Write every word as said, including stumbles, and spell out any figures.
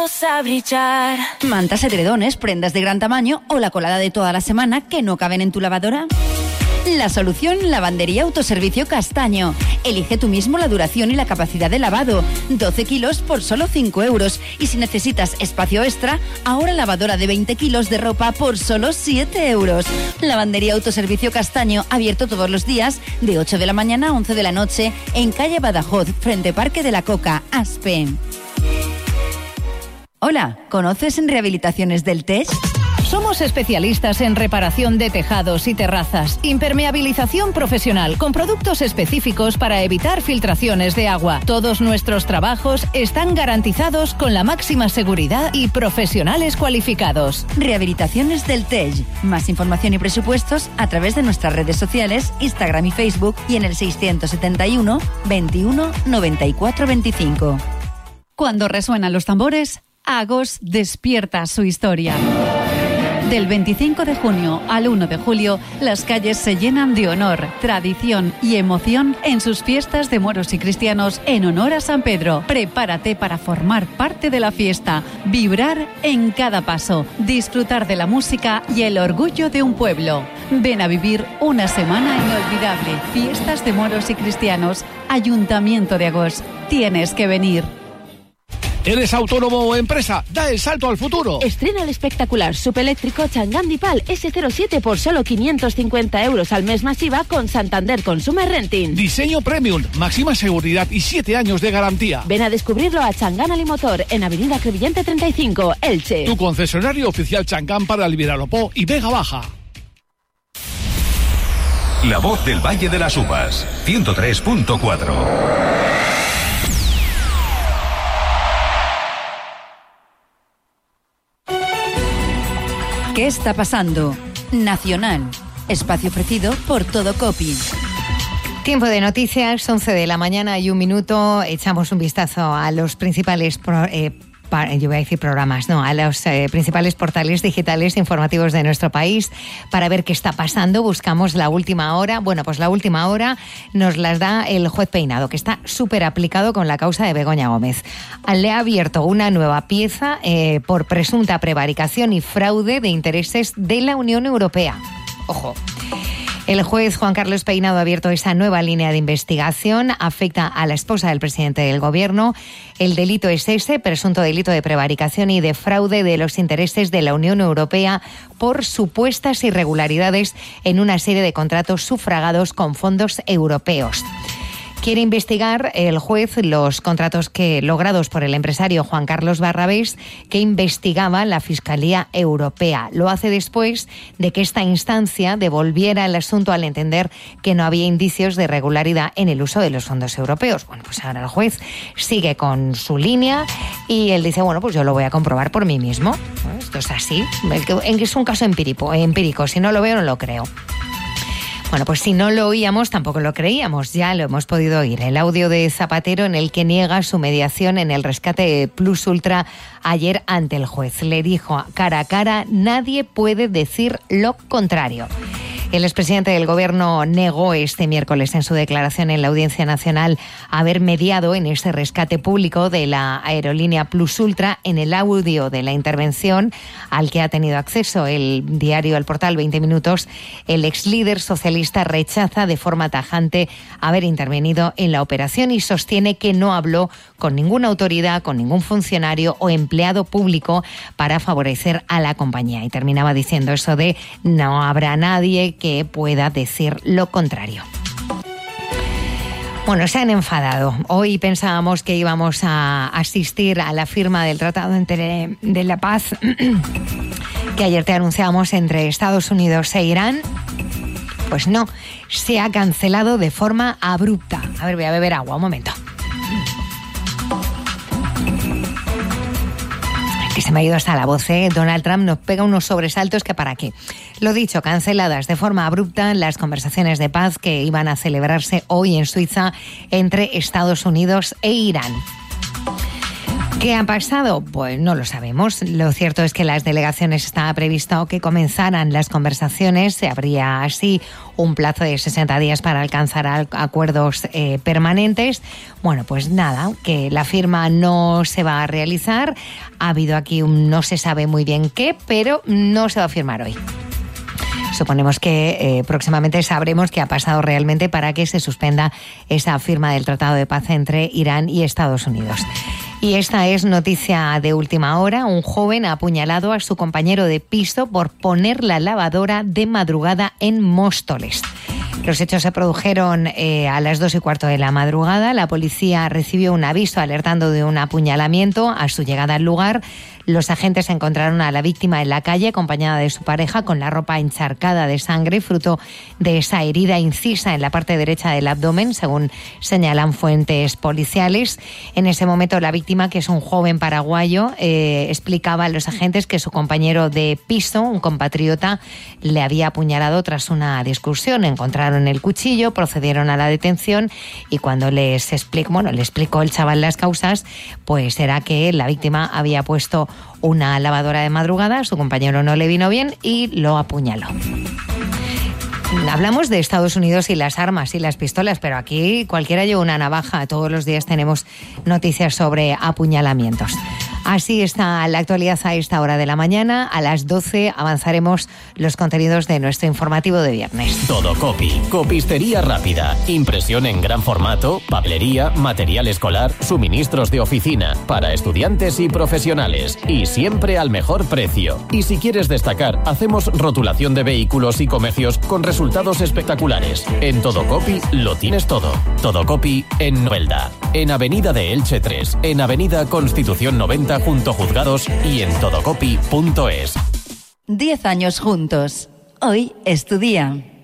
vamos a brillar. Mantas, edredones, prendas de gran tamaño o la colada de toda la semana que no caben en tu lavadora. La solución, Lavandería Autoservicio Castaño. Elige tú mismo la duración y la capacidad de lavado. doce kilos por solo cinco euros. Y si necesitas espacio extra, ahora lavadora de veinte kilos de ropa por solo siete euros. Lavandería Autoservicio Castaño, abierto todos los días de ocho de la mañana a once de la noche en calle Badajoz, frente Parque de la Coca, Aspe. Hola, ¿conoces en Rehabilitaciones del Tej? Somos especialistas en reparación de tejados y terrazas, impermeabilización profesional con productos específicos para evitar filtraciones de agua. Todos nuestros trabajos están garantizados con la máxima seguridad y profesionales cualificados. Rehabilitaciones del Tej. Más información y presupuestos a través de nuestras redes sociales, Instagram y Facebook y en el seiscientos setenta y uno, veintiuno, noventa y cuatro, veinticinco. Cuando resuenan los tambores, Agos despierta su historia. Del veinticinco de junio al uno de julio, las calles se llenan de honor, tradición y emoción en sus fiestas de moros y cristianos en honor a San Pedro. Prepárate para formar parte de la fiesta, vibrar en cada paso, disfrutar de la música y el orgullo de un pueblo. Ven a vivir una semana inolvidable. Fiestas de moros y cristianos, Ayuntamiento de Agos. Tienes que venir. ¿Eres autónomo o empresa? Da el salto al futuro. Estrena el espectacular subeléctrico Chang'an Dipal ese cero siete por solo quinientos cincuenta euros al mes masiva con Santander Consumer Renting. Diseño premium, máxima seguridad y siete años de garantía. Ven a descubrirlo a Chang'an Alimotor en Avenida Crevillente treinta y cinco, Elche. Tu concesionario oficial Chang'an para Liberalopó y Vega Baja. La voz del Valle de las Uvas, ciento tres punto cuatro. ¿Qué está pasando? Nacional. Espacio ofrecido por Todo Copy. Tiempo de noticias, once de la mañana y un minuto. Echamos un vistazo a los principales pro, eh, para, yo voy a decir programas, no, a los eh, principales portales digitales informativos de nuestro país para ver qué está pasando. Buscamos la última hora. Bueno, pues la última hora nos las da el juez Peinado, que está súper aplicado con la causa de Begoña Gómez. Le ha abierto una nueva pieza eh, por presunta prevaricación y fraude de intereses de la Unión Europea. Ojo. El juez Juan Carlos Peinado ha abierto esa nueva línea de investigación. Afecta a la esposa del presidente del Gobierno. El delito es ese, presunto delito de prevaricación y de fraude de los intereses de la Unión Europea por supuestas irregularidades en una serie de contratos sufragados con fondos europeos. Quiere investigar el juez los contratos que logrados por el empresario Juan Carlos Barrabés, que investigaba la Fiscalía Europea. Lo hace después de que esta instancia devolviera el asunto al entender que no había indicios de irregularidad en el uso de los fondos europeos. Bueno, pues ahora el juez sigue con su línea y él dice, bueno, pues yo lo voy a comprobar por mí mismo. Esto es así. Es un caso empírico, empírico. Si no lo veo, no lo creo. Bueno, pues si no lo oíamos, tampoco lo creíamos, ya lo hemos podido oír. El audio de Zapatero en el que niega su mediación en el rescate Plus Ultra ayer ante el juez. Le dijo cara a cara, nadie puede decir lo contrario. El expresidente del Gobierno negó este miércoles en su declaración en la Audiencia Nacional haber mediado en ese rescate público de la aerolínea Plus Ultra. En el audio de la intervención al que ha tenido acceso el diario El Portal veinte minutos, el ex líder socialista rechaza de forma tajante haber intervenido en la operación y sostiene que no habló con ninguna autoridad, con ningún funcionario o empleado público para favorecer a la compañía. Y terminaba diciendo eso de no habrá nadie que pueda decir lo contrario. Bueno, se han enfadado. Hoy pensábamos que íbamos a asistir a la firma del Tratado entre, de la Paz que ayer te anunciábamos entre Estados Unidos e Irán. Pues no, se ha cancelado de forma abrupta. A ver, voy a beber agua, un momento. Que se me ha ido hasta la voz, ¿eh? Donald Trump nos pega unos sobresaltos que para qué. Lo dicho, canceladas de forma abrupta las conversaciones de paz que iban a celebrarse hoy en Suiza entre Estados Unidos e Irán. ¿Qué ha pasado? Pues no lo sabemos. Lo cierto es que las delegaciones estaba previsto que comenzaran las conversaciones. Se habría así un plazo de sesenta días para alcanzar acuerdos eh, permanentes. Bueno, pues nada, que la firma no se va a realizar. Ha habido aquí un no se sabe muy bien qué, pero no se va a firmar hoy. Suponemos que eh, próximamente sabremos qué ha pasado realmente para que se suspenda esa firma del Tratado de Paz entre Irán y Estados Unidos. Y esta es noticia de última hora. Un joven ha apuñalado a su compañero de piso por poner la lavadora de madrugada en Móstoles. Los hechos se produjeron eh, a las dos y cuarto de la madrugada. La policía recibió un aviso alertando de un apuñalamiento. A su llegada al lugar, los agentes encontraron a la víctima en la calle acompañada de su pareja con la ropa encharcada de sangre, fruto de esa herida incisa en la parte derecha del abdomen, según señalan fuentes policiales. En ese momento, la víctima, que es un joven paraguayo, eh, explicaba a los agentes que su compañero de piso, un compatriota, le había apuñalado tras una discusión. Encontraron el cuchillo, procedieron a la detención y cuando les explicó, bueno, le explicó el chaval las causas, pues era que la víctima había puesto una lavadora de madrugada, su compañero no le vino bien y lo apuñaló. Hablamos de Estados Unidos y las armas y las pistolas, pero aquí cualquiera lleva una navaja. Todos los días tenemos noticias sobre apuñalamientos. Así está la actualidad a esta hora de la mañana. A las doce avanzaremos los contenidos de nuestro informativo de viernes. Todo Copy. Copistería rápida. Impresión en gran formato, papelería, material escolar, suministros de oficina, para estudiantes y profesionales. Y siempre al mejor precio. Y si quieres destacar, hacemos rotulación de vehículos y comercios con resultados espectaculares. En Todo Copy lo tienes todo. Todo Copy en Novelda. En Avenida de Elche tres. En Avenida Constitución noventa junto a Juzgados y en todocopy punto es. Diez años juntos. Hoy es tu día.